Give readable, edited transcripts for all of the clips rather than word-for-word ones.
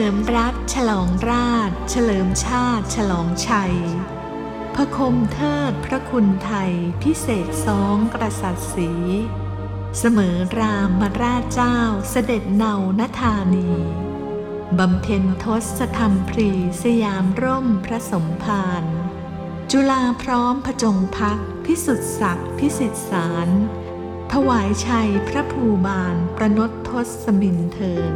เฉลิมรัฐฉลองราชเฉลิมชาติฉลองชัยพระคมเทิดพระคุณไทยพิเศษซ้องกษัตริย์ศรีเสมอรามราชเจ้าเสด็จเนานธานีบำเพ็ญทศธรรมพรีสยามร่มพระสมภารจุฬาพร้อมผจงพักพิสุทธิศักดิ์พิสิทธิสารถวายชัยพระภูบาลประนตทศมินเทิน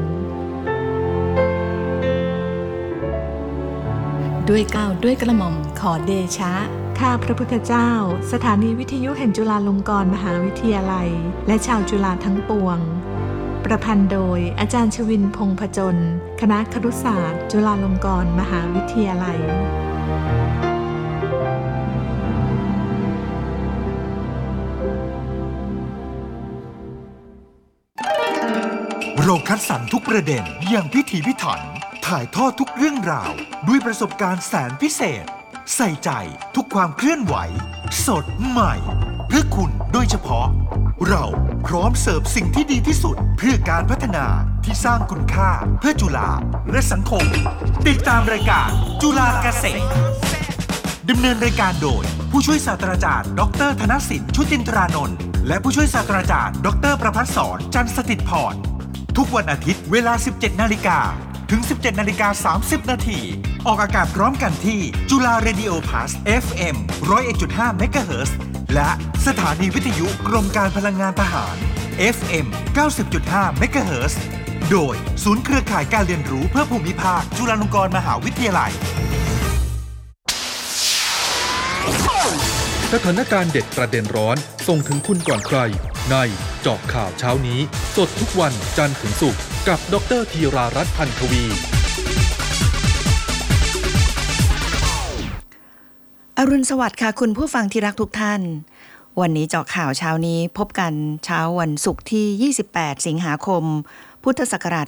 ด้วยเกล้าด้วยกระหม่อมขอเดชะข้าพระพุทธเจ้าสถานีวิทยุแห่งจุฬาลงกรณ์มหาวิทยาลัยและชาวจุฬาทั้งปวงประพันธ์โดยอาจารย์ชวินพงษ์ผจญคณะครุศาสตร์จุฬาลงกรณ์มหาวิทยาลัยเราคัดสรรทุกประเด็นอย่างพิถีพิถันถ่ายทอดทุกเรื่องราวด้วยประสบการณ์แสนพิเศษใส่ใจทุกความเคลื่อนไหวสดใหม่เพื่อคุณโดยเฉพาะเราพร้อมเสิร์ฟสิ่งที่ดีที่สุดเพื่อการพัฒนาที่สร้างคุณค่าเพื่อจุฬาและสังคมติดตามรายการจุฬาเกษตรดำเนินรายการโดยผู้ช่วยศาสตราจารย์ดร.ธนสิทธิ์ชุตินทรานนท์และผู้ช่วยศาสตราจารย์ดร.ประภัสสรจันทร์สถิตพรทุกวันอาทิตย์เวลา 17:00 นถึง 17:30 นออกอากาศพร้อมกันที่จุฬาเรดิโอพาส FM 101.5 เมกะเฮิรตซ์และสถานีวิทยุกรมการพลังงานทหาร FM 90.5 เมกะเฮิรตซ์โดยศูนย์เครือข่ายการเรียนรู้เพื่อภูมิภาคจุฬาลงกรณ์มหาวิทยาลัยสถานการณ์เด็ดประเด็นร้อนส่งถึงคุณก่อนใครในเจาะข่าวเช้านี้สดทุกวันจันทร์ถึงศุกร์กับดร.ธีรารัตน์ พันธวีอรุณสวัสดิ์ค่ะคุณผู้ฟังที่รักทุกท่านวันนี้เจาะข่าวเช้านี้พบกันเช้าวันศุกร์ที่28สิงหาคมพุทธศักราช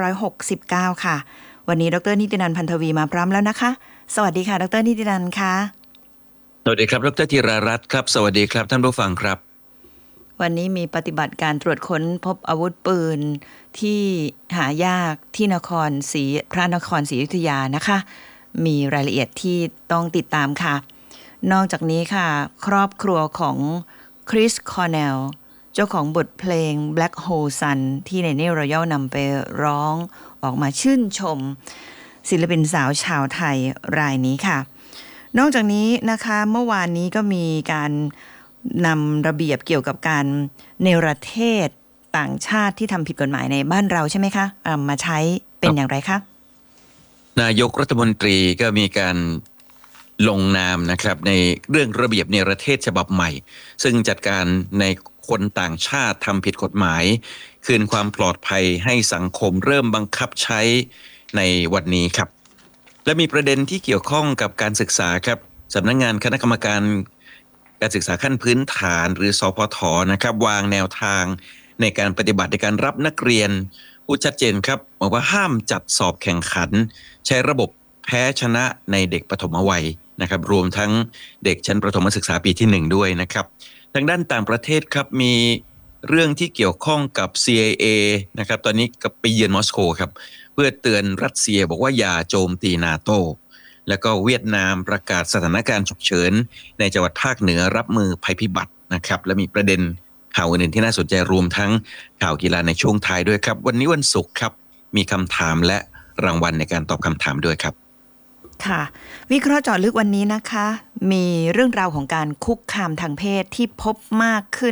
2569ค่ะวันนี้ดร.นิตินันท์ พันธวีมาพร้อมแล้วนะคะสวัสดีค่ะดร.นิตินันท์ค่ะสวัสดีครับดร.ธีรารัตน์ครับสวัสดีครับท่านผู้ฟังครับวันนี้มีปฏิบัติการตรวจค้นพบอาวุธปืนที่หายากที่พระนครศรีอยุธยานะคะมีรายละเอียดที่ต้องติดตามค่ะนอกจากนี้ค่ะครอบครัวของคริสคอร์เนลเจ้าของบทเพลง Black Hole Sun ที่ในนี่รอยัลนำไปร้องออกมาชื่นชมศิลปินสาวชาวไทยรายนี้ค่ะนอกจากนี้นะคะเมื่อวานนี้ก็มีการนำระเบียบเกี่ยวกับการเนรเทศต่างชาติที่ทำผิดกฎหมายในบ้านเราใช่ไหมคะมาใช้เป็นอย่างไรคะนายกรัฐมนตรีก็มีการลงนามนะครับในเรื่องระเบียบเนรเทศฉบับใหม่ซึ่งจัดการในคนต่างชาติทำผิดกฎหมายคืนความปลอดภัยให้สังคมเริ่มบังคับใช้ในวันนี้ครับและมีประเด็นที่เกี่ยวข้องกับการศึกษาครับสำนักงานคณะกรรมการการศึกษาขั้นพื้นฐานหรือสพทนะครับวางแนวทางในการปฏิบัติในการรับนักเรียนพูดชัดเจนครับบอกว่าห้ามจัดสอบแข่งขันใช้ระบบแพ้ชนะในเด็กปฐมวัยนะครับรวมทั้งเด็กชั้นประถมศึกษาปีที่1ด้วยนะครับทางด้านต่างประเทศครับมีเรื่องที่เกี่ยวข้องกับ CIA นะครับตอนนี้ก็ไปเยือนมอสโกครับเพื่อเตือนรัสเซียบอกว่าอย่าโจมตีนาโตแล้วก็เวียดนามประกาศสถานการณ์ฉุกเฉินในจังหวัดภาคเหนือรับมือภัยพิบัตินะครับและมีประเด็นข่าวอื่นๆที่น่าสนใจรวมทั้งข่าวกีฬาในช่วงท้ายด้วยครับวันนี้วันศุกร์ครับมีคำถามและรางวัลในการตอบคำถามด้วยครับค่ะวิเคราะห์เจาะลึกวันนี้นะคะมีเรื่องราวของการคุกคามทางเพศที่พบมากขึ้น